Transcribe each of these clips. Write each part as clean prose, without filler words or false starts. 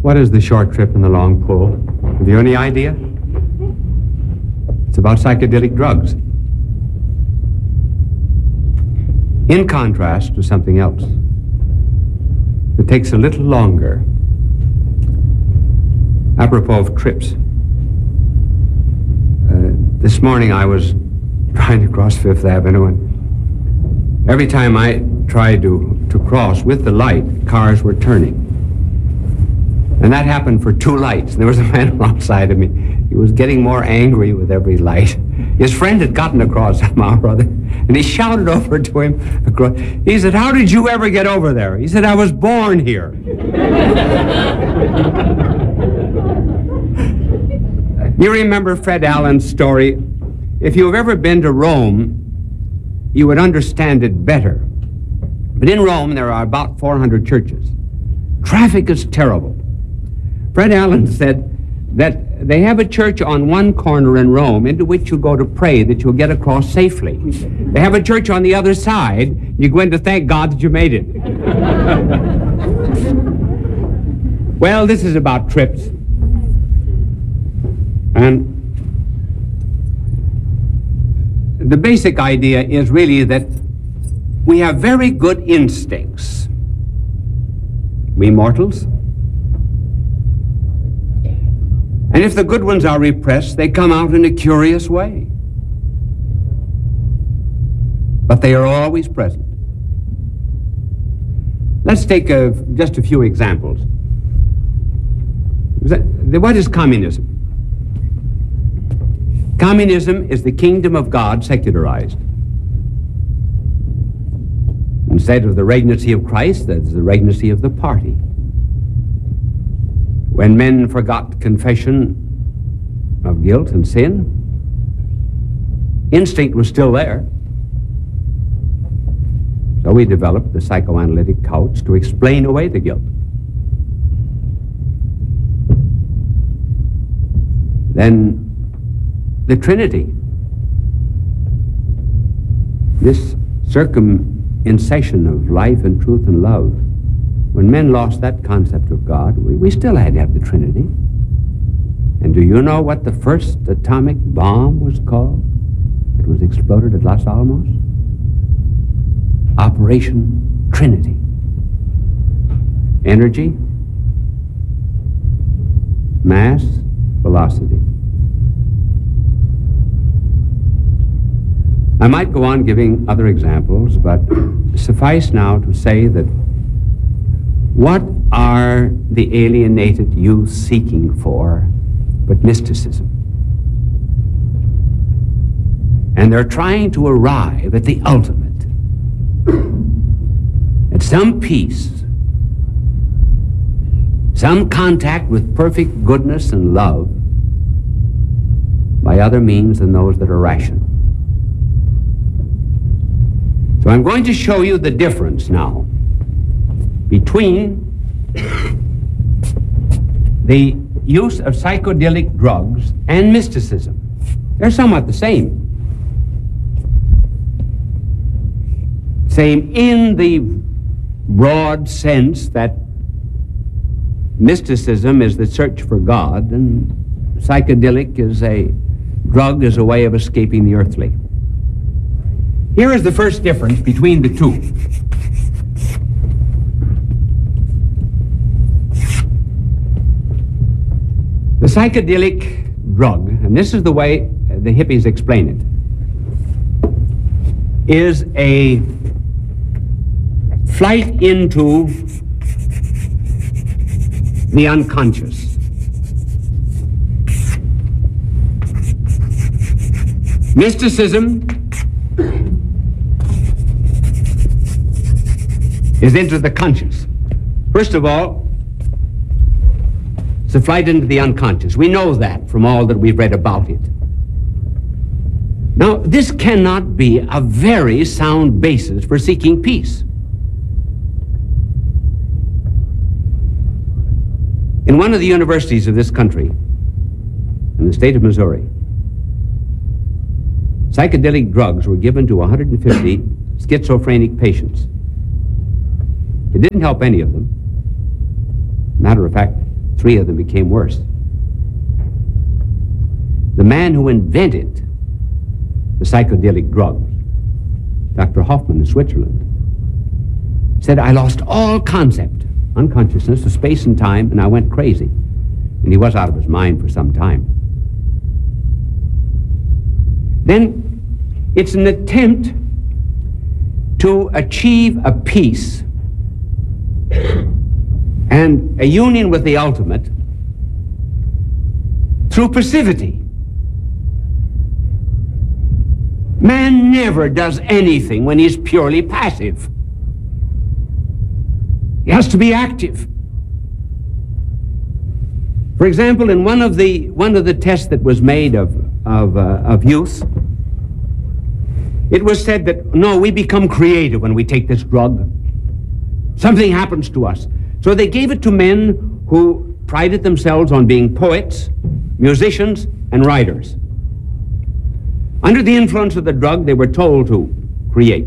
What is the short trip and the long pull? Have you any idea? It's about psychedelic drugs. In contrast to something else, it takes a little longer. Apropos of trips. This morning I was trying to cross Fifth Avenue, and every time I tried to cross with the light, cars were turning. And that happened for 2 lights. And there was a man alongside of me. He was getting more angry with every light. His friend had gotten across somehow or other, and he shouted over to him across. He said, "How did you ever get over there?" He said, "I was born here." You remember Fred Allen's story? If you've ever been to Rome, you would understand it better. But in Rome, there are about 400 churches. Traffic is terrible. Fred Allen said that they have a church on one corner in Rome into which you go to pray that you'll get across safely. They have a church on the other side. You go in to thank God that you made it. Well, this is about trips. And the basic idea is really that we have very good instincts, we mortals. And if the good ones are repressed, they come out in a curious way. But they are always present. Let's take just a few examples. What is communism? Communism is the kingdom of God secularized. Instead of the regnancy of Christ, there's the regnancy of the party. When men forgot confession of guilt and sin, instinct was still there. So we developed the psychoanalytic couch to explain away the guilt. Then the Trinity, this circumcision of life and truth and love. When men lost that concept of God, we still had to have the Trinity. And do you know what the first atomic bomb was called that was exploded at Los Alamos? Operation Trinity. Energy, mass, velocity. I might go on giving other examples, but suffice now to say that what are the alienated youth seeking for but mysticism? And they're trying to arrive at the ultimate, at some peace, some contact with perfect goodness and love by other means than those that are rational. So I'm going to show you the difference now between the use of psychedelic drugs and mysticism. They're somewhat the same. Same in the broad sense that mysticism is the search for God, and psychedelic is a drug as a way of escaping the earthly. Here is the first difference between the two. The psychedelic drug, and this is the way the hippies explain it, is a flight into the unconscious. Mysticism is into the conscious. First of all, it's a flight into the unconscious. We know that from all that we've read about it. Now, this cannot be a very sound basis for seeking peace. In one of the universities of this country, in the state of Missouri, psychedelic drugs were given to 150 schizophrenic patients. It didn't help any of them. Matter of fact, 3 of them became worse. The man who invented the psychedelic drugs, Dr. Hoffman in Switzerland, said, I lost all concept, unconsciousness of space and time, and I went crazy. And he was out of his mind for some time. Then it's an attempt to achieve a peace and a union with the ultimate through passivity. Man never does anything when he's purely passive. He has to be active. For example, in one of the tests that was made of youth, it was said that, no, we become creative when we take this drug. Something happens to us. So they gave it to men who prided themselves on being poets, musicians, and writers. Under the influence of the drug, they were told to create.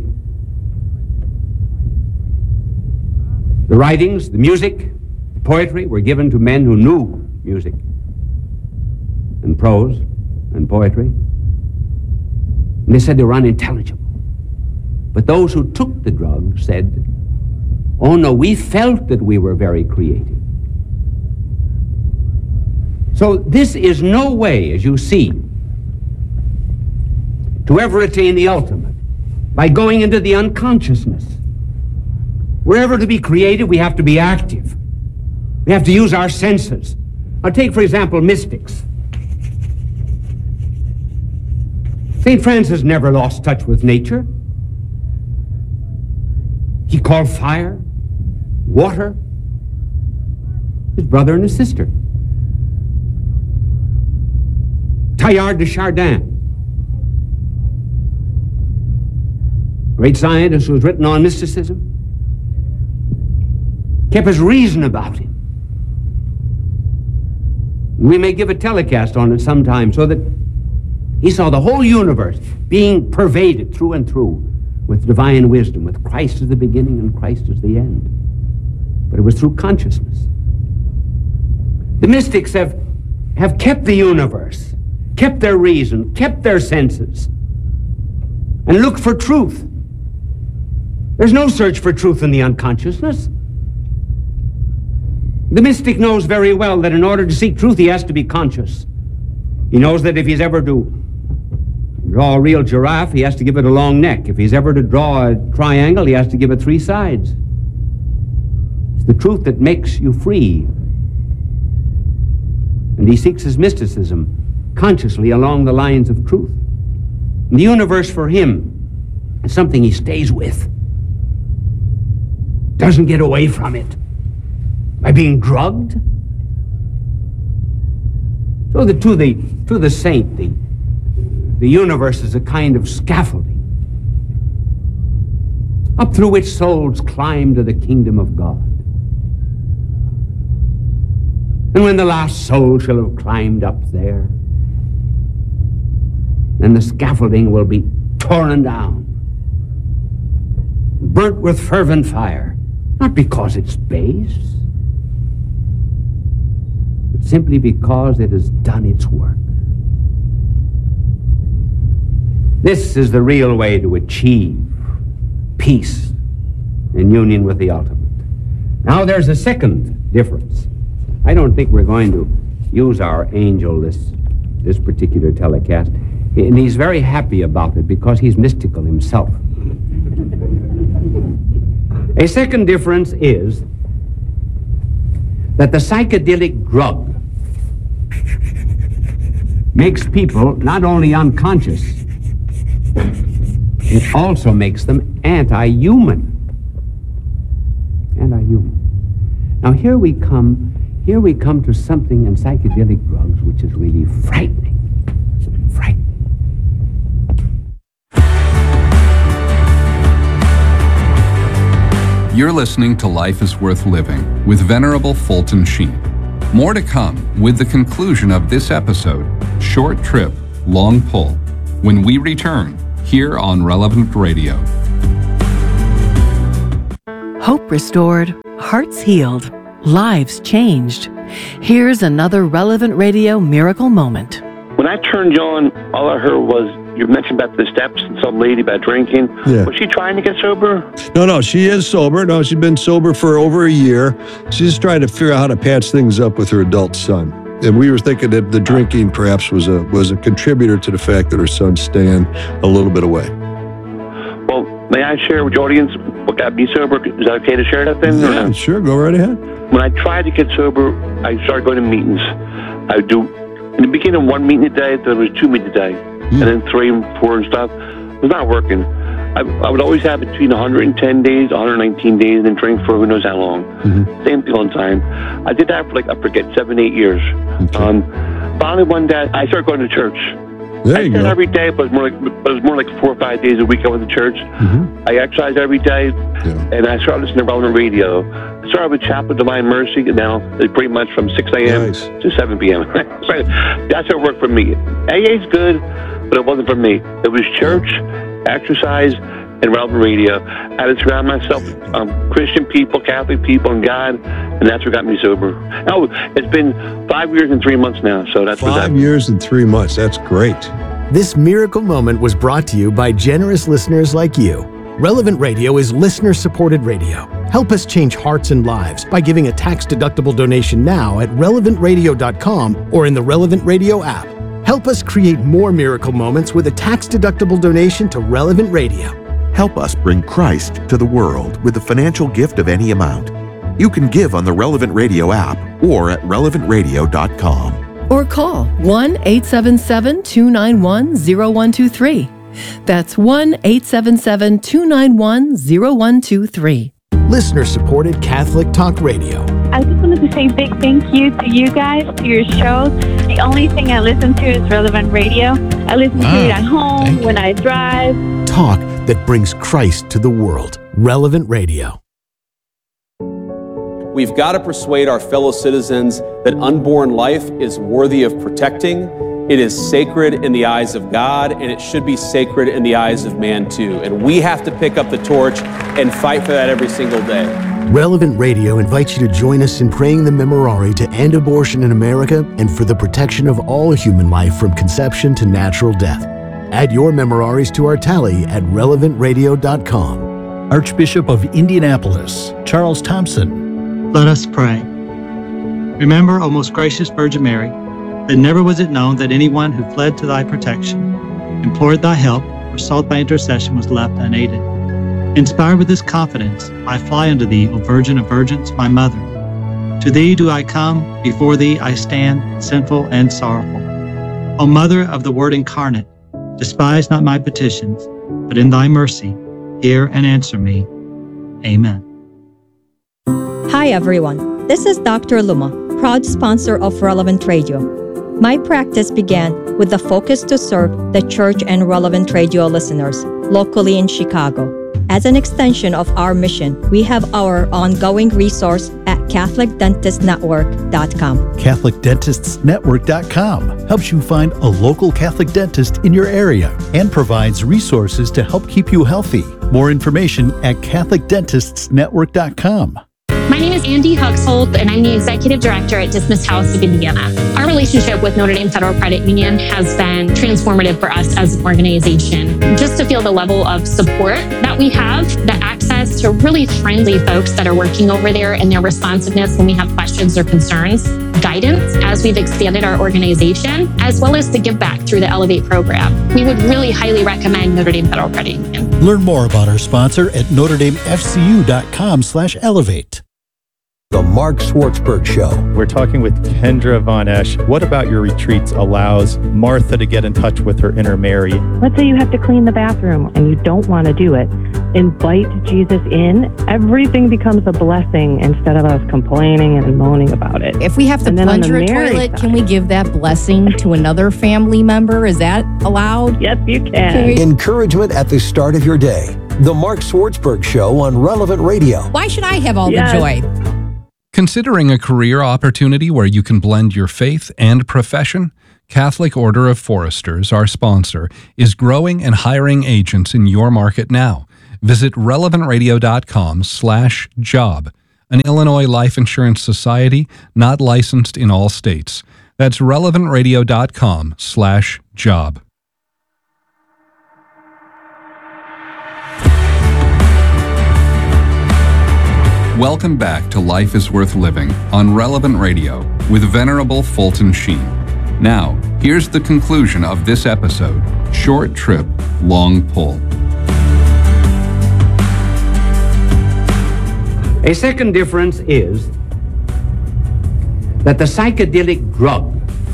The writings, the music, the poetry were given to men who knew music and prose and poetry. And they said they were unintelligible. But those who took the drug said, oh no, we felt that we were very creative. So this is no way, as you see, to ever attain the ultimate by going into the unconsciousness. We're ever to be creative, we have to be active. We have to use our senses. Now take, for example, mystics. St. Francis never lost touch with nature. He called fire, water, his brother and his sister. Teilhard de Chardin, great scientist who has written on mysticism, kept his reason about him. We may give a telecast on it sometime so that he saw the whole universe being pervaded through and through with divine wisdom, with Christ as the beginning and Christ as the end. But it was through consciousness. The mystics have kept the universe, kept their reason, kept their senses, and looked for truth. There's no search for truth in the unconsciousness. The mystic knows very well that in order to seek truth, he has to be conscious. He knows that if he's ever to draw a real giraffe, he has to give it a long neck. If he's ever to draw a triangle, he has to give it 3 sides. It's the truth that makes you free. And he seeks his mysticism consciously along the lines of truth. And the universe for him is something he stays with. Doesn't get away from it by being drugged. So that to the saint, the universe is a kind of scaffolding up through which souls climb to the kingdom of God. And when the last soul shall have climbed up there, then the scaffolding will be torn down, burnt with fervent fire, not because it's base, but simply because it has done its work. This is the real way to achieve peace and union with the ultimate. Now there's a second difference. I don't think we're going to use our angel this particular telecast. And he's very happy about it because he's mystical himself. A second difference is that the psychedelic drug makes people not only unconscious, it also makes them anti-human. Anti-human. Now here we come to something in psychedelic drugs which is really frightening. Frightening. You're listening to Life is Worth Living with Venerable Fulton Sheen. More to come with the conclusion of this episode, Short Trip, Long Pull, when we return here on Relevant Radio. Hope restored, hearts healed. lives changed. Here's another Relevant Radio miracle moment. When I turned you on, all I heard was you mentioned about the steps and some lady about drinking. Yeah. Was she trying to get sober? No, she is sober. No, she's been sober for over a year. She's just trying to figure out how to patch things up with her adult son. And we were thinking that the drinking perhaps was a contributor to the fact that her son's staying a little bit away. Well, may I share with your audience what got me sober? Is that okay to share that then? or Yeah, no? sure. Go right ahead. When I tried to get sober, I started going to meetings. I would do, in the beginning, 1 meeting a day, then it was 2 meetings a day, and then 3 and 4 and stuff. It was not working. I would always have between 110 days, 119 days, and then drink for who knows how long. Same thing all the time. I did that for 7, 8 years. Okay. Finally, one day, I started going to church. There you I did go. every day, but it was more like 4 or 5 days a week I went to church. I exercised every day, and I started listening to Relevant Radio. I started with Chapel of Divine Mercy, and now it's pretty much from 6 a.m. Nice. to 7 p.m. That's what worked for me. AA is good, but it wasn't for me. It was church, exercise, and Relevant Radio. I had to surround myself with Christian people, Catholic people, and God, and that's what got me sober. Oh, it's been 5 years and 3 months now, so that's what 5 years and 3 months. That's great. This miracle moment was brought to you by generous listeners like you. Relevant Radio is listener-supported radio. Help us change hearts and lives by giving a tax-deductible donation now at relevantradio.com or in the Relevant Radio app. Help us create more miracle moments with a tax-deductible donation to Relevant Radio. Help us bring Christ to the world with a financial gift of any amount. You can give on the Relevant Radio app or at relevantradio.com. Or call 1-877-291-0123. That's 1-877-291-0123. Listener-supported Catholic Talk Radio. I just wanted to say big thank you to you guys, to your show. The only thing I listen to is Relevant Radio. I listen to it at home, when I drive. Talk that brings Christ to the world. Relevant Radio. We've got to persuade our fellow citizens that unborn life is worthy of protecting. It is sacred in the eyes of God, and it should be sacred in the eyes of man too. And we have to pick up the torch and fight for that every single day. Relevant Radio invites you to join us in praying the Memorare to end abortion in America and for the protection of all human life from conception to natural death. Add your Memoraries to our tally at relevantradio.com. Archbishop of Indianapolis, Charles Thompson. Let us pray. Remember, O most gracious Virgin Mary, that never was it known that anyone who fled to thy protection, implored thy help, or sought thy intercession was left unaided. Inspired with this confidence, I fly unto thee, O Virgin of Virgins, my Mother. To thee do I come, before thee I stand, sinful and sorrowful. O Mother of the Word incarnate, despise not my petitions, but in thy mercy, hear and answer me. Amen. Hi everyone, this is Dr. Luma, proud sponsor of Relevant Radio. My practice began with the focus to serve the church and Relevant Radio listeners locally in Chicago. As an extension of our mission, we have our ongoing resource at CatholicDentistNetwork.com. CatholicDentistsNetwork.com helps you find a local Catholic dentist in your area and provides resources to help keep you healthy. More information at CatholicDentistsNetwork.com. My name is Andy Huxhold, and I'm the Executive Director at Dismiss House of Indiana. Our relationship with Notre Dame Federal Credit Union has been transformative for us as an organization. Just to feel the level of support that we have, the access to really friendly folks that are working over there, and their responsiveness when we have questions or concerns, guidance as we've expanded our organization, as well as the give back through the Elevate program. We would really highly recommend Notre Dame Federal Credit Union. Learn more about our sponsor at NotreDameFCU.com/elevate. The Mark Swartzberg Show. We're talking with Kendra Von Esch. What about your retreats allows Martha to get in touch with her inner Mary? Let's say you have to clean the bathroom and you don't want to do it. Invite Jesus in. Everything becomes a blessing instead of us complaining and moaning about it. If we have to plunger a toilet, can we give that blessing to another family member? Is that allowed? Yes, you can. Encouragement at the start of your day. The Mark Swartzberg Show on Relevant Radio. Why should I have all the joy? Considering a career opportunity where you can blend your faith and profession? Catholic Order of Foresters, our sponsor, is growing and hiring agents in your market now. Visit relevantradio.com/job. an Illinois life insurance society not licensed in all states. That's relevantradio.com/job. Welcome back to Life is Worth Living on Relevant Radio with Venerable Fulton Sheen. Now, here's the conclusion of this episode, Short Trip, Long Pull. A second difference is that the psychedelic drug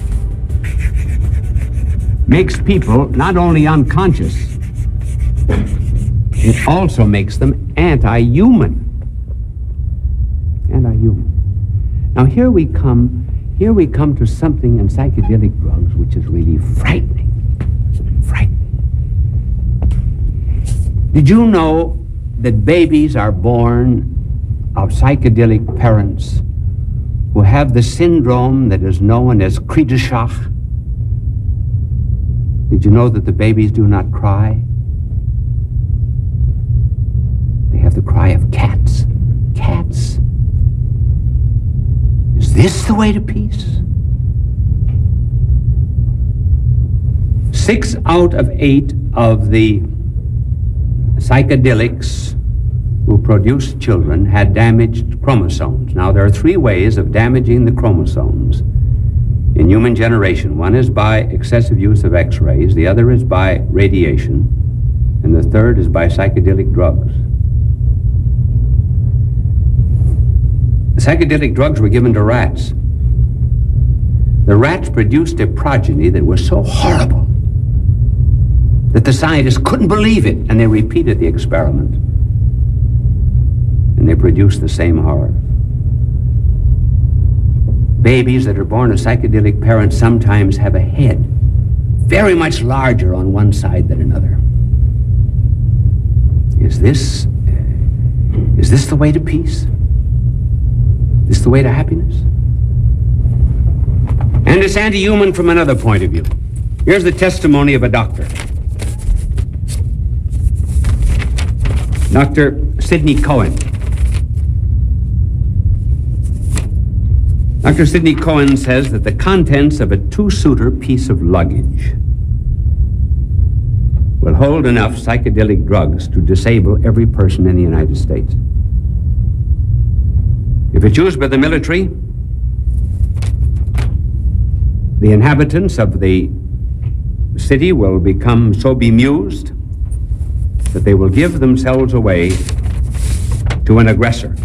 makes people not only unconscious, it also makes them anti-human. Now here we come to something in psychedelic drugs which is really frightening. Did you know that babies are born of psychedelic parents who have the syndrome that is known as cri de chat? Did you know that the babies do not cry? They have the cry of cats. Cats. Is this the way to peace? 6 out of 8 of the psychedelics who produced children had damaged chromosomes. Now, there are 3 ways of damaging the chromosomes in human generation. One is by excessive use of X-rays, the other is by radiation, and the third is by psychedelic drugs. Psychedelic drugs were given to rats. The rats produced a progeny that was so horrible that the scientists couldn't believe it, and they repeated the experiment. And they produced the same horror. Babies that are born of psychedelic parents sometimes have a head very much larger on one side than another. Is this the way to peace? Is this the way to happiness? And it's anti-human from another point of view. Here's the testimony of a doctor. Dr. Sidney Cohen. Dr. Sidney Cohen says that the contents of a 2-suiter piece of luggage will hold enough psychedelic drugs to disable every person in the United States. If it's used by the military, the inhabitants of the city will become so bemused that they will give themselves away to an aggressor.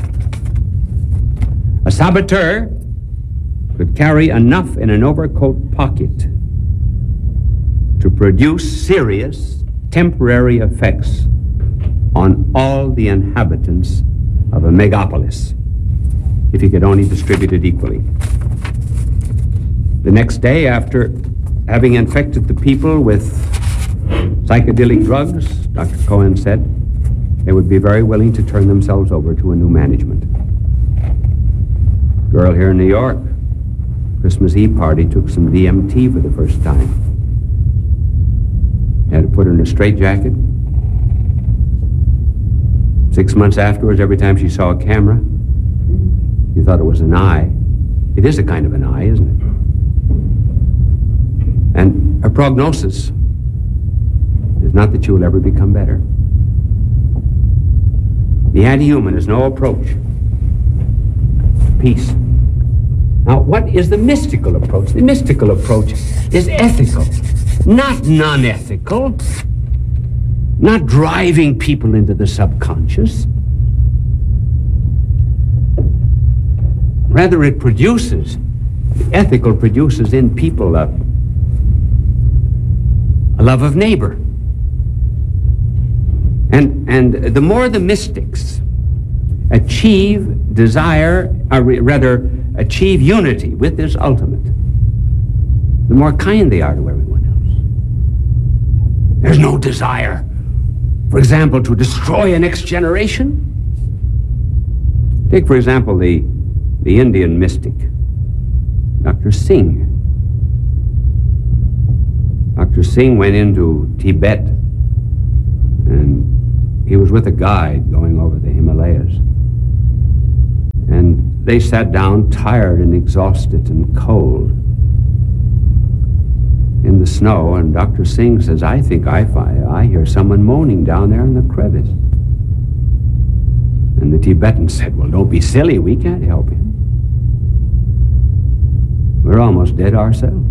A saboteur could carry enough in an overcoat pocket to produce serious temporary effects on all the inhabitants of a megapolis, if he could only distribute it equally. The next day, after having infected the people with psychedelic drugs, Dr. Cohen said, they would be very willing to turn themselves over to a new management. Girl here in New York, Christmas Eve party, took some DMT for the first time. Had to put her in a straitjacket. 6 months afterwards, every time she saw a camera, she thought it was an eye. It is a kind of an eye, isn't it? And her prognosis is not that she will ever become better. The anti-human is no approach. Peace. Now, what is the mystical approach? The mystical approach is ethical, not non-ethical, not driving people into the subconscious. Rather, it produces, the ethical produces in people a love of neighbor. And the more the mystics achieve desire, or rather achieve unity with this ultimate, the more kind they are to everyone else. There's no desire, for example, to destroy a next generation. Take, for example, the Indian mystic, Dr. Singh. Dr. Singh went into Tibet, and he was with a guide going over the Himalayas. And they sat down, tired and exhausted and cold, in the snow, and Dr. Singh says, I think I hear someone moaning down there in the crevice. And the Tibetan said, well, don't be silly, we can't help him. We're almost dead ourselves.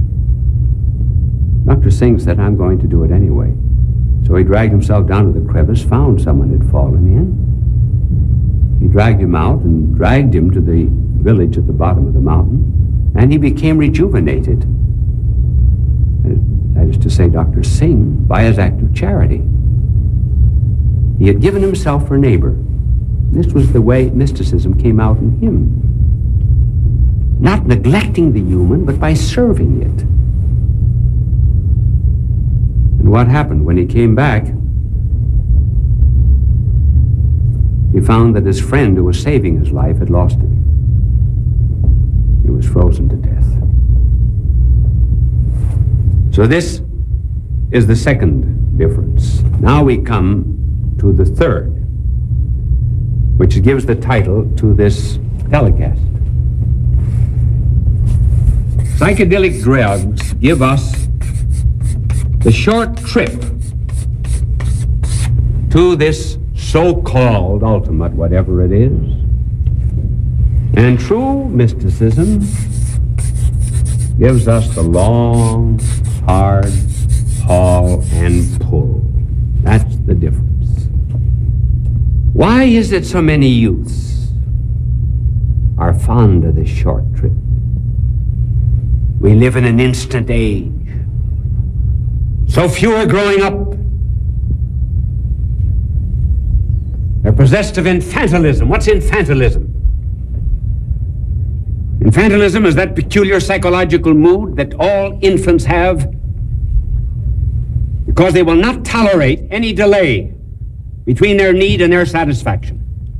Dr. Singh said, I'm going to do it anyway. So he dragged himself down to the crevice, found someone had fallen in. He dragged him out and dragged him to the village at the bottom of the mountain, and he became rejuvenated. That is to say, Dr. Singh, by his act of charity. He had given himself for neighbor. This was the way mysticism came out in him. Not neglecting the human, but by serving it. And what happened when he came back? He found that his friend who was saving his life had lost it. He was frozen to death. So this is the second difference. Now we come to the third, which gives the title to this telecast. Psychedelic drugs give us the short trip to this so-called ultimate, whatever it is. And true mysticism gives us the long, hard haul and pull. That's the difference. Why is it so many youths are fond of this short trip? We live in an instant age. So few are growing up. They're possessed of infantilism. What's infantilism? Infantilism is that peculiar psychological mood that all infants have because they will not tolerate any delay between their need and their satisfaction.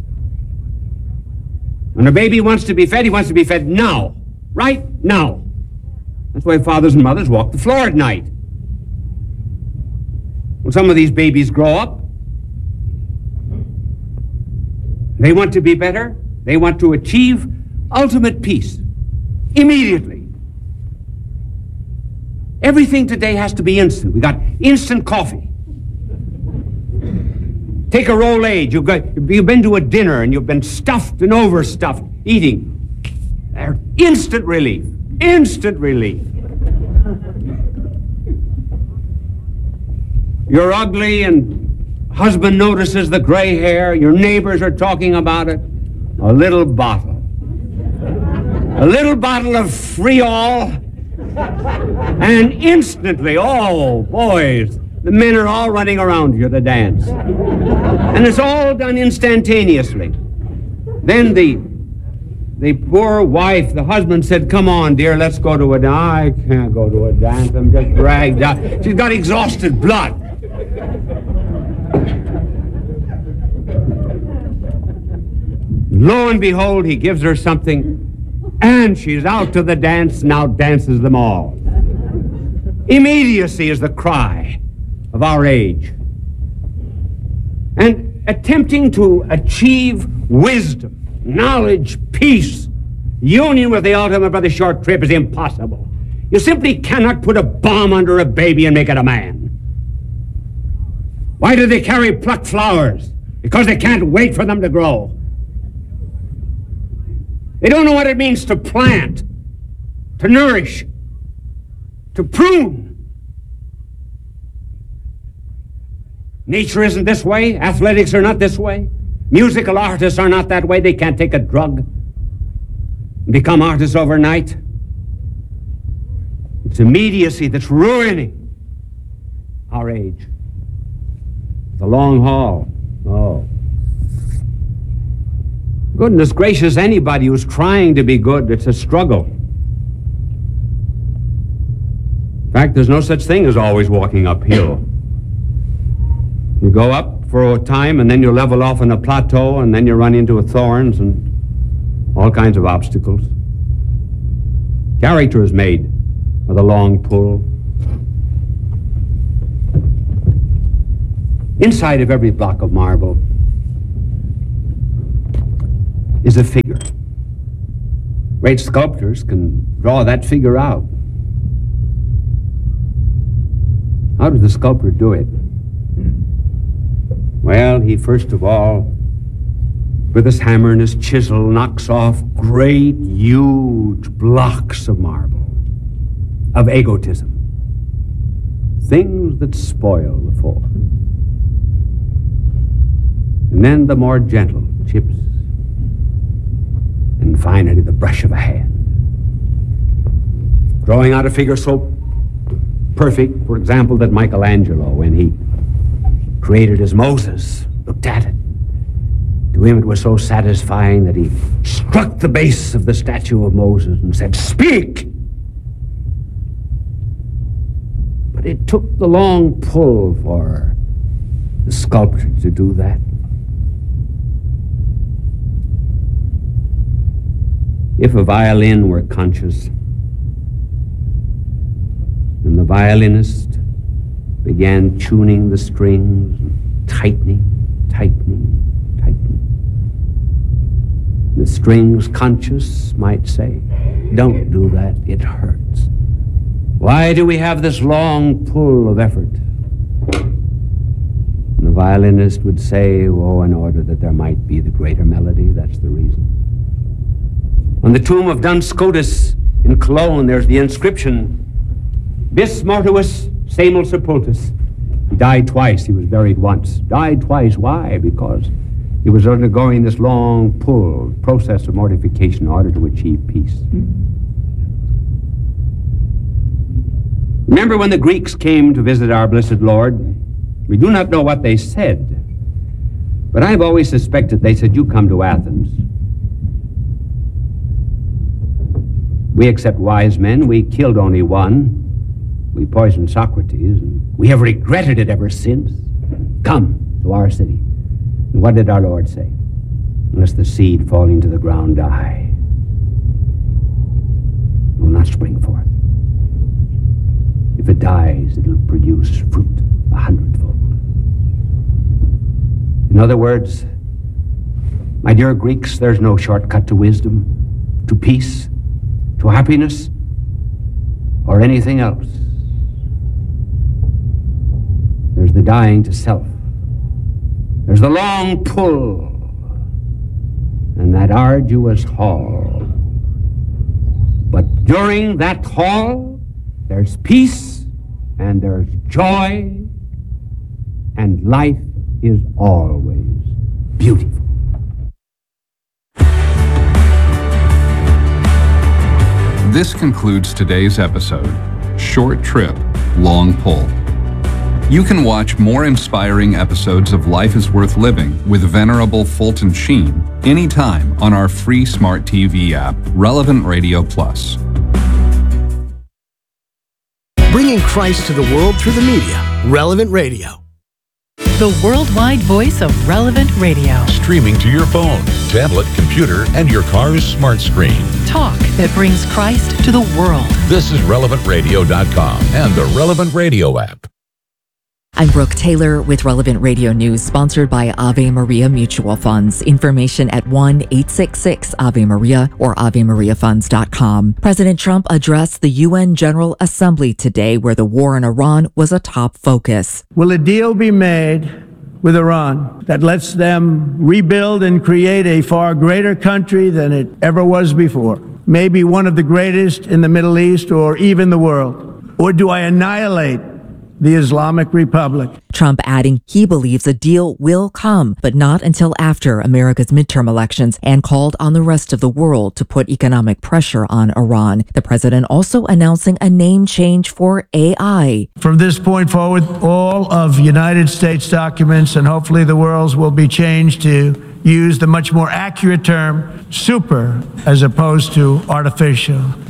When a baby wants to be fed, he wants to be fed now, right now. That's why fathers and mothers walk the floor at night. When some of these babies grow up, they want to be better. They want to achieve ultimate peace immediately. Everything today has to be instant. We got instant coffee. Take a Rolade. You've been to a dinner and you've been stuffed and overstuffed eating. Instant relief. Instant relief. You're ugly and husband notices the gray hair. Your neighbors are talking about it. A little bottle. A little bottle of Freol. And instantly, oh, boys, the men are all running around you to dance. And it's all done instantaneously. Then the poor wife, the husband said, come on, dear, let's go to a dance. I can't go to a dance. I'm just dragged out. She's got exhausted blood. Lo and behold, he gives her something, and she's out to the dance, now dances them all. Immediacy is the cry of our age. And attempting to achieve wisdom, knowledge, peace, union with the ultimate by the short trip is impossible. You simply cannot put a bomb under a baby and make it a man. Why do they carry plucked flowers? Because they can't wait for them to grow. They don't know what it means to plant, to nourish, to prune. Nature isn't this way. Athletics are not this way. Musical artists are not that way. They can't take a drug and become artists overnight. It's immediacy that's ruining our age. The long haul. Oh. Goodness gracious, anybody who's trying to be good, it's a struggle. In fact, there's no such thing as always walking uphill. You go up for a time, and then you level off on a plateau, and then you run into thorns and all kinds of obstacles. Character is made with a long pull. Inside of every block of marble is a figure. Great sculptors can draw that figure out. How does the sculptor do it? Well, he first of all, with his hammer and his chisel, knocks off great, huge blocks of marble, of egotism, things that spoil the form. And then the more gentle chips, and finally the brush of a hand, drawing out a figure so perfect, for example, that Michelangelo, when he created his Moses, looked at it. To him it was so satisfying that he struck the base of the statue of Moses and said, "Speak!" But it took the long pull for the sculptor to do that. If a violin were conscious, and the violinist began tuning the strings, tightening, the strings conscious might say, "Don't do that, it hurts. Why do we have this long pull of effort?" And the violinist would say, "Oh, in order that there might be the greater melody, that's the reason." On the tomb of Duns Scotus in Cologne, there's the inscription, "Bis mortuus semel sepultus." He died twice. He was buried once. Died twice. Why? Because he was undergoing this long pull, process of mortification in order to achieve peace. Remember when the Greeks came to visit our blessed Lord? We do not know what they said, but I've always suspected they said, "You come to Athens. We accept wise men. We killed only one. We poisoned Socrates, and we have regretted it ever since. Come to our city." And what did our Lord say? "Unless the seed falling to the ground die, it will not spring forth. If it dies, it will produce fruit 100-fold. In other words, my dear Greeks, there's no shortcut to wisdom, to peace, to happiness, or anything else. There's the dying to self. There's the long pull, and that arduous haul. But during that haul, there's peace, and there's joy, and life is always beautiful. This concludes today's episode, Short Trip, Long Pull. You can watch more inspiring episodes of Life is Worth Living with Venerable Fulton Sheen anytime on our free smart TV app, Relevant Radio Plus. Bringing Christ to the world through the media, Relevant Radio. The worldwide voice of Relevant Radio. Streaming to your phone, tablet, computer, and your car's smart screen. Talk that brings Christ to the world. This is RelevantRadio.com and the Relevant Radio app. I'm Brooke Taylor with Relevant Radio News, sponsored by Ave Maria Mutual Funds. Information at 1-866-AVE-MARIA or AveMariaFunds.com. President Trump addressed the UN General Assembly today, where the war in Iran was a top focus. Will a deal be made with Iran that lets them rebuild and create a far greater country than it ever was before? Maybe one of the greatest in the Middle East or even the world? Or do I annihilate the Islamic Republic? Trump adding he believes a deal will come, but not until after America's midterm elections, and called on the rest of the world to put economic pressure on Iran. The president also announcing a name change for AI. From this point forward, all of United States documents and hopefully the world's will be changed to use the much more accurate term super as opposed to artificial.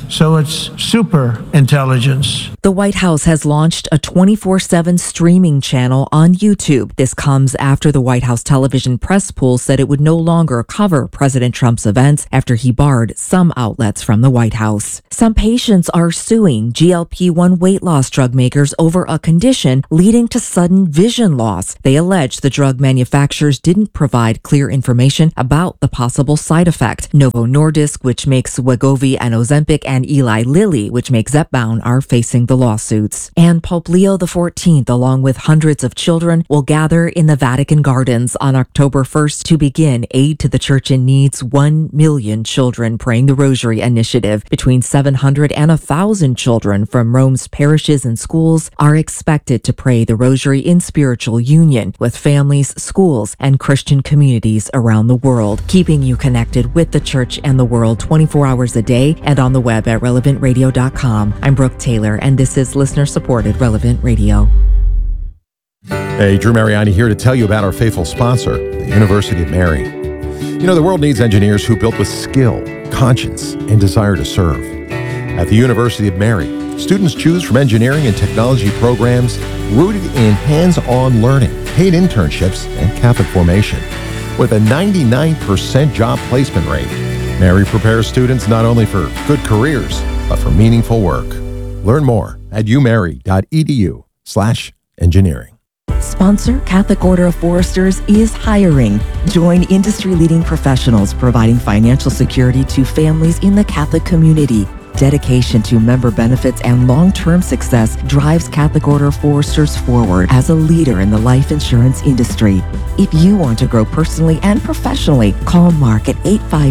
So it's super intelligence. The White House has launched a 24/7 streaming channel on YouTube. This comes after the White House television press pool said it would no longer cover President Trump's events after he barred some outlets from the White House. Some patients are suing GLP-1 weight loss drug makers over a condition leading to sudden vision loss. They allege the drug manufacturers didn't provide clear information about the possible side effect. Novo Nordisk, which makes Wegovy and Ozempic, and Eli Lilly, which makes Zepbound, are facing the lawsuits. And Pope Leo XIV, along with hundreds of children, will gather in the Vatican Gardens on October 1st to begin Aid to the Church in Need's 1 million children praying the Rosary initiative. Between 700 and 1,000 children from Rome's parishes and schools are expected to pray the Rosary in spiritual union with families, schools, and Christian communities around the world, keeping you connected with the church and the world 24 hours a day and on the web at relevantradio.com. I'm Brooke Taylor, and this is listener-supported Relevant Radio. Hey, Drew Mariani here to tell you about our faithful sponsor, the University of Mary. You know, the world needs engineers who built with skill, conscience, and desire to serve. At the University of Mary, students choose from engineering and technology programs rooted in hands-on learning, paid internships, and Catholic formation. With a 99% job placement rate, Mary prepares students not only for good careers, but for meaningful work. Learn more at umary.edu/engineering. Sponsor Catholic Order of Foresters is hiring. Join industry-leading professionals providing financial security to families in the Catholic community. Dedication to member benefits and long-term success drives Catholic Order of Foresters forward as a leader in the life insurance industry. If you want to grow personally and professionally, call Mark at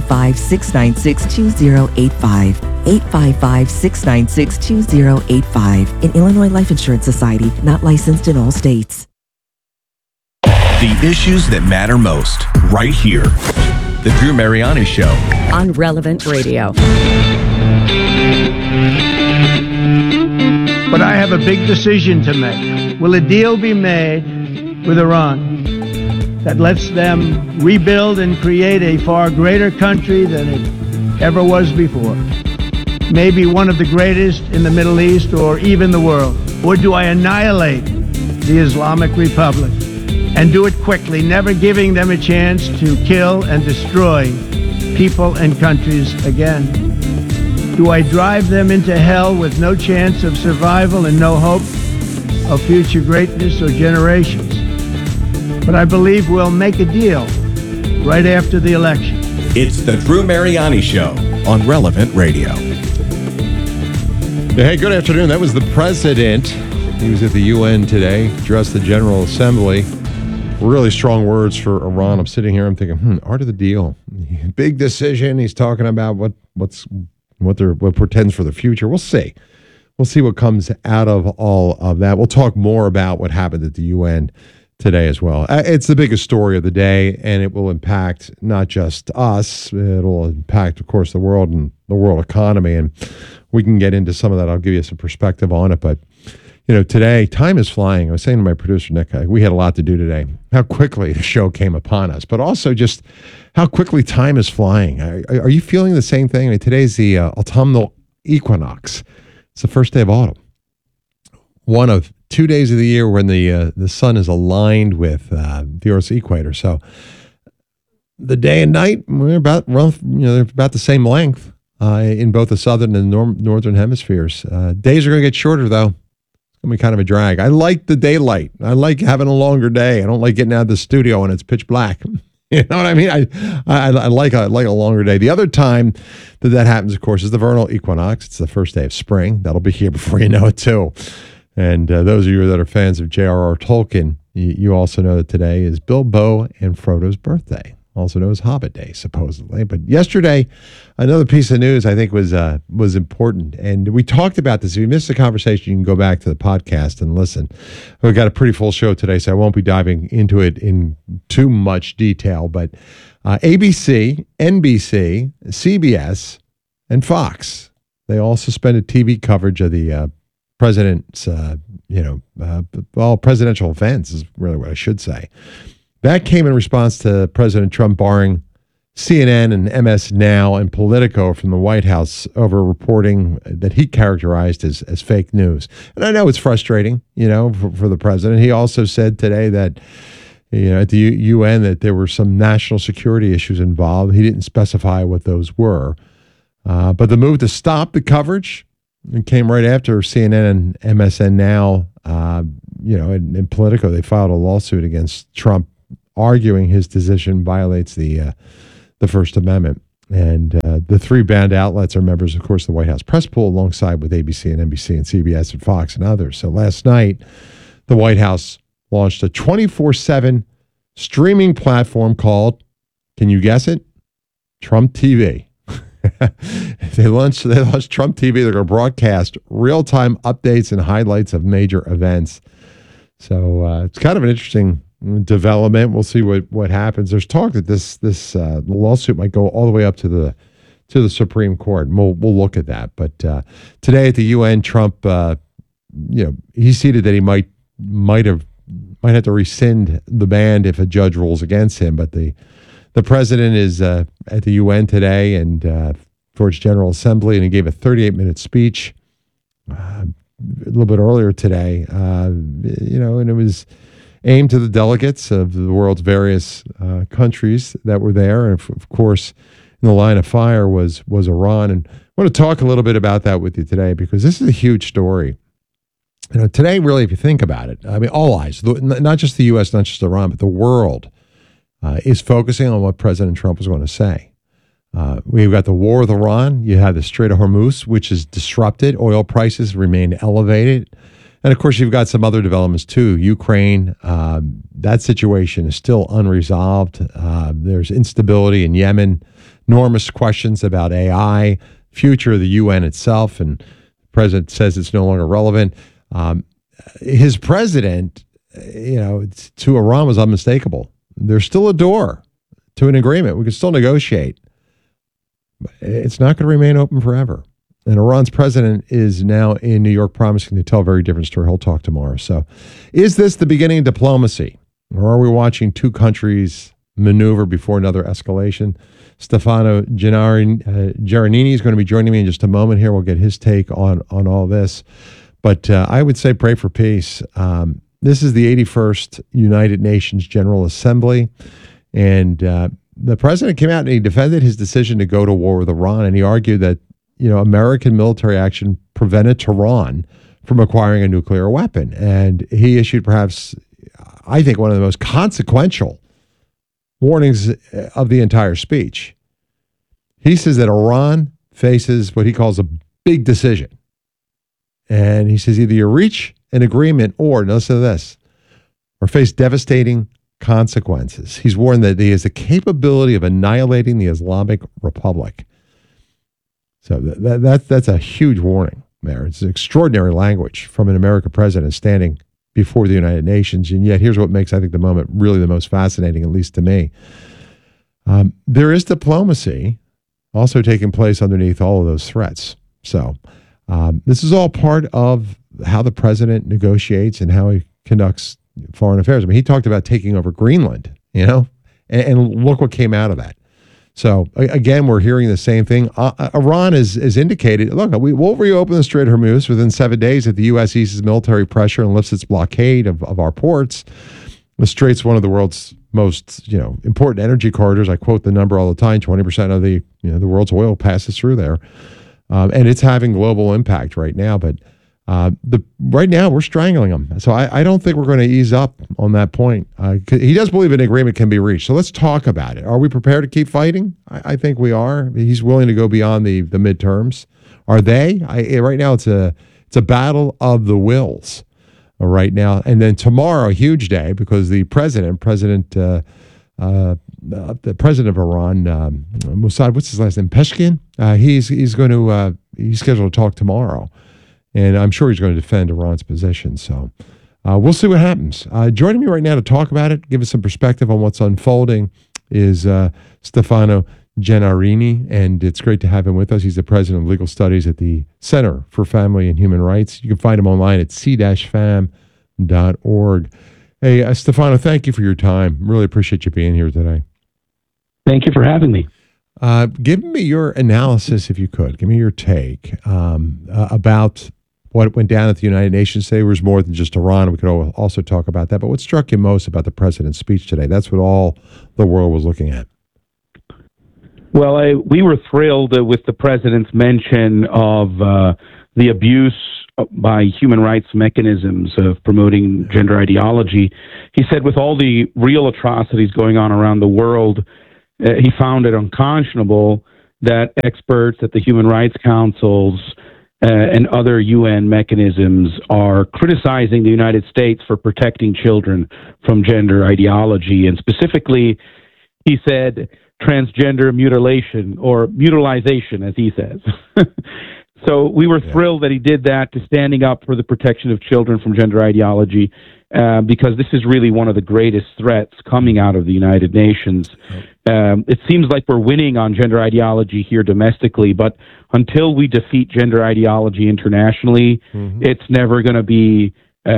855-696-2085. 855-696-2085. An Illinois Life Insurance Society, not licensed in all states. The issues that matter most, right here. The Drew Mariani Show. On Relevant Radio. But I have a big decision to make. Will a deal be made with Iran that lets them rebuild and create a far greater country than it ever was before? Maybe one of the greatest in the Middle East or even the world. Or do I annihilate the Islamic Republic and do it quickly, never giving them a chance to kill and destroy people and countries again? Do I drive them into hell with no chance of survival and no hope of future greatness or generations? But I believe we'll make a deal right after the election. It's the Drew Mariani Show on Relevant Radio. Hey, good afternoon. That was the president. He was at the UN today, addressed the General Assembly. Really strong words for Iran. I'm sitting here, I'm thinking, art of the deal. Big decision. He's talking about what portends for the future. We'll see. We'll see what comes out of all of that. We'll talk more about what happened at the UN today as well. It's the biggest story of the day, and it will impact not just us. It'll impact, of course, the world and the world economy, and we can get into some of that. I'll give you some perspective on it, but today, time is flying. I was saying to my producer, Nick, we had a lot to do today. How quickly the show came upon us, but also just how quickly time is flying. Are you feeling the same thing? I mean, today's the autumnal equinox. It's the first day of autumn. One of 2 days of the year when the sun is aligned with the Earth's equator. So the day and night, they're about the same length in both the southern and northern hemispheres. Days are going to get shorter, though. Be kind of a drag. I like the daylight. I like having a longer day. I don't like getting out of the studio and it's pitch black. You know what I mean? I like a longer day. The other time that happens, of course, is the vernal equinox. It's the first day of spring. That'll be here before you know it, too. And those of you that are fans of J.R.R. Tolkien, you also know that today is Bilbo and Frodo's birthday, also known as Hobbit Day, supposedly. But yesterday, another piece of news I think was important. And we talked about this. If you missed the conversation, you can go back to the podcast and listen. We've got a pretty full show today, so I won't be diving into it in too much detail. But ABC, NBC, CBS, and Fox, they all suspended TV coverage of the president's, presidential events is really what I should say. That came in response to President Trump barring CNN and MS Now and Politico from the White House over reporting that he characterized as fake news. And I know it's frustrating, for the president. He also said today that, at the UN that there were some national security issues involved. He didn't specify what those were. But the move to stop the coverage came right after CNN and MSN Now, in Politico, they filed a lawsuit against Trump, arguing his decision violates the First Amendment. And the three banned outlets are members, of course, of the White House press pool, alongside with ABC and NBC and CBS and Fox and others. So last night, the White House launched a 24/7 streaming platform called, can you guess it? Trump TV. They launched Trump TV. They're going to broadcast real-time updates and highlights of major events. So it's kind of an interesting development. We'll see what happens. There's talk that this lawsuit might go all the way up to the Supreme Court. And we'll look at that. But today at the UN, Trump, he ceded that he might have to rescind the ban if a judge rules against him. But the president is at the UN today and for its General Assembly, and he gave a 38-minute speech a little bit earlier today. And it was aimed to the delegates of the world's various countries that were there. And of course, in the line of fire was Iran. And I want to talk a little bit about that with you today, because this is a huge story. Today, really, if you think about it, I mean, all eyes, not just the U.S., not just Iran, but the world is focusing on what President Trump was going to say. We've got the war with Iran. You have the Strait of Hormuz, which is disrupted. Oil prices remain elevated. And of course, you've got some other developments too. Ukraine, that situation is still unresolved. There's instability in Yemen, enormous questions about AI, future of the UN itself, and the president says it's no longer relevant. His president, to Iran was unmistakable. There's still a door to an agreement. We can still negotiate. But it's not going to remain open forever. And Iran's president is now in New York promising to tell a very different story. He'll talk tomorrow. So is this the beginning of diplomacy? Or are we watching two countries maneuver before another escalation? Stefano Giannini is going to be joining me in just a moment here. We'll get his take on all this. But I would say pray for peace. This is the 81st United Nations General Assembly. And the president came out and he defended his decision to go to war with Iran. And he argued that American military action prevented Tehran from acquiring a nuclear weapon. And he issued perhaps, I think, one of the most consequential warnings of the entire speech. He says that Iran faces what he calls a big decision. And he says either you reach an agreement or, listen to this, or face devastating consequences. He's warned that he has the capability of annihilating the Islamic Republic. So that's a huge warning there. It's extraordinary language from an American president standing before the United Nations. And yet here's what makes, I think, the moment really the most fascinating, at least to me. There is diplomacy also taking place underneath all of those threats. So this is all part of how the president negotiates and how he conducts foreign affairs. I mean, he talked about taking over Greenland, and look what came out of that. So again, we're hearing the same thing. Iran is indicated, look, we'll reopen the Strait of Hormuz within 7 days if the U.S. eases military pressure and lifts its blockade of our ports. The Strait's one of the world's most important energy corridors. I quote the number all the time: 20% of the world's oil passes through there, and it's having global impact right now. But right now we're strangling them. So I don't think we're going to ease up on that point. He does believe an agreement can be reached. So let's talk about it. Are we prepared to keep fighting? I think we are. He's willing to go beyond the midterms. Are they? Right now it's a battle of the wills right now. And then tomorrow, a huge day, because the president of Iran, Mossad, what's his last name? Peshkin. He's scheduled to talk tomorrow. And I'm sure he's going to defend Iran's position. So we'll see what happens. Joining me right now to talk about it, give us some perspective on what's unfolding, is Stefano Giannini. And it's great to have him with us. He's the president of legal studies at the Center for Family and Human Rights. You can find him online at c-fam.org. Hey, Stefano, thank you for your time. Really appreciate you being here today. Thank you for having me. Give me your analysis, if you could. Give me your take about what went down at the United Nations today. There was more than just Iran. We could also talk about that. But what struck you most about the president's speech today? That's what all the world was looking at. Well, we were thrilled with the president's mention of the abuse by human rights mechanisms of promoting gender ideology. He said with all the real atrocities going on around the world, he found it unconscionable that experts at the human rights councils and other UN mechanisms are criticizing the United States for protecting children from gender ideology. And specifically, he said transgender mutilation or mutilization, as he says. So we were thrilled that he did that, to standing up for the protection of children from gender ideology, because this is really one of the greatest threats coming out of the United Nations. It seems like we're winning on gender ideology here domestically, but until we defeat gender ideology internationally, it's never going to be,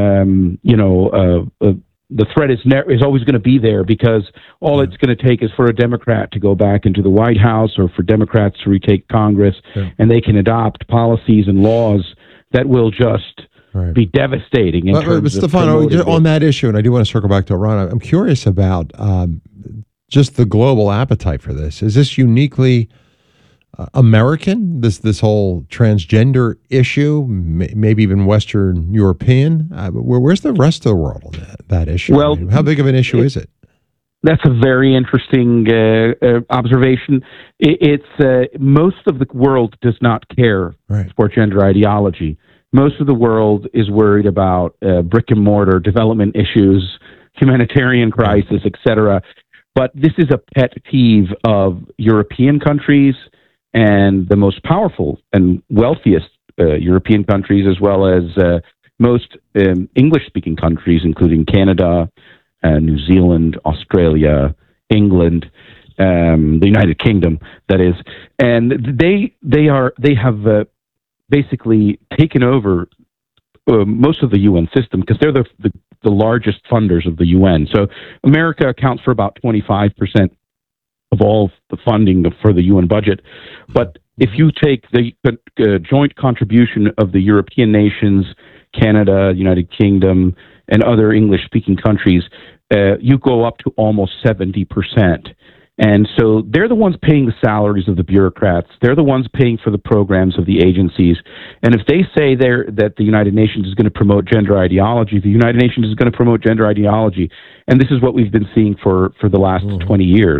the threat is always going to be there, because all it's going to take is for a Democrat to go back into the White House, or for Democrats to retake Congress, and they can adopt policies and laws that will just be devastating. But Stefano, on that issue, and I do want to circle back to Iran, I'm curious about just the global appetite for this. Is this uniquely American, this whole transgender issue, maybe even Western European? Where's the rest of the world on that issue? Well, I mean, how big of an issue is it? That's a very interesting observation. It's most of the world does not care for gender ideology. Most of the world is worried about brick and mortar development issues, humanitarian crisis, etc. But this is a pet peeve of European countries and the most powerful and wealthiest European countries, as well as most English-speaking countries, including Canada, New Zealand, Australia, England, the United Kingdom, that is. And they have basically taken over most of the UN system, because they're the largest funders of the UN. So America accounts for about 25% of all the funding for the UN budget. But if you take the joint contribution of the European nations, Canada, United Kingdom, and other English-speaking countries, you go up to almost 70%. And so they're the ones paying the salaries of the bureaucrats. They're the ones paying for the programs of the agencies. And if they say that the United Nations is going to promote gender ideology, the United Nations is going to promote gender ideology. And this is what we've been seeing for the last 20 years.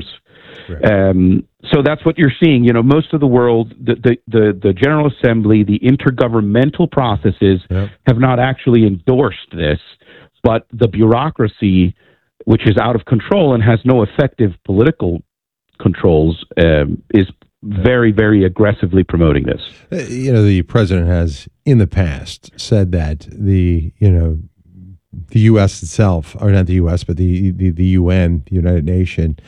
So that's what you're seeing. You know, most of the world, the General Assembly, the intergovernmental processes have not actually endorsed this, but the bureaucracy, which is out of control and has no effective political controls, is very, very aggressively promoting this. The president has in the past said that the U.S. itself, or not the U.S., but the UN, the United Nations,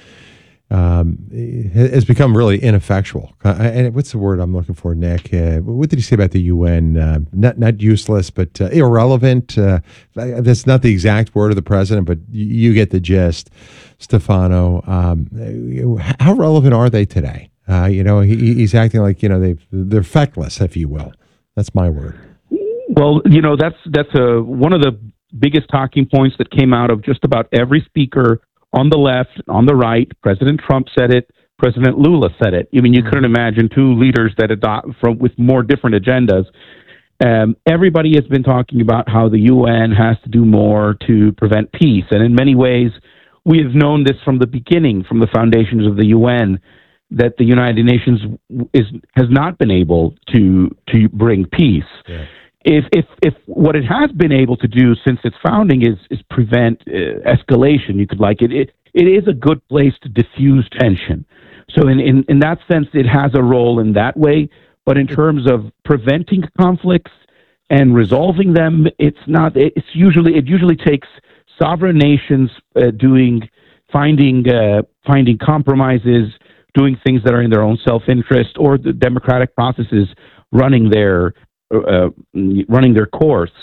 has become really ineffectual. And what's the word I'm looking for, Nick? What did he say about the UN? Not useless, but irrelevant. That's not the exact word of the president, but you get the gist, Stefano. How relevant are they today? He's acting like they're feckless, if you will. That's my word. Well, that's one of the biggest talking points that came out of just about every speaker on the left, on the right. President Trump said it. President Lula said it. I mean, you couldn't imagine two leaders that with more different agendas. Everybody has been talking about how the UN has to do more to prevent peace. And in many ways, we have known this from the beginning, from the foundations of the UN, that the United Nations has not been able to bring peace. Yeah. If what it has been able to do since its founding is prevent escalation, you could like it is a good place to diffuse tension. So in that sense, it has a role in that way. But in terms of preventing conflicts and resolving them, it usually takes sovereign nations finding compromises, doing things that are in their own self-interest, or the democratic processes running their course.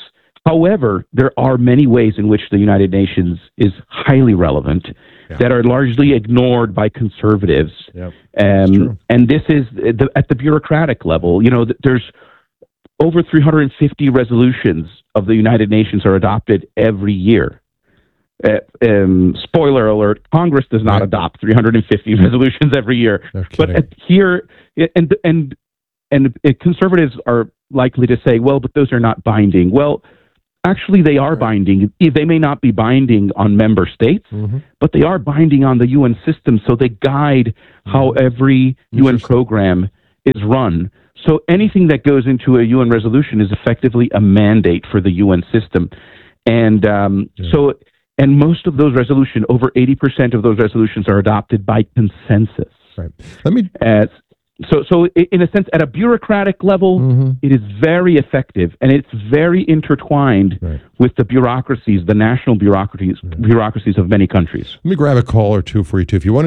However, there are many ways in which the United Nations is highly relevant that are largely ignored by conservatives. And this is at the bureaucratic level. There's over 350 resolutions of the United Nations are adopted every year. Spoiler alert, Congress does not adopt 350 resolutions every year. But here, and conservatives are likely to say, well, but those are not binding. Well, actually, they are binding. They may not be binding on member states, but they are binding on the UN system, so they guide how every UN program is run. So anything that goes into a UN resolution is effectively a mandate for the UN system. And and most of those resolutions, over 80% of those resolutions are adopted by consensus. Right. Let me... So in a sense, at a bureaucratic level, it is very effective, and it's very intertwined with the bureaucracies, the national bureaucracies of many countries. Let me grab a call or two for you, too. If you want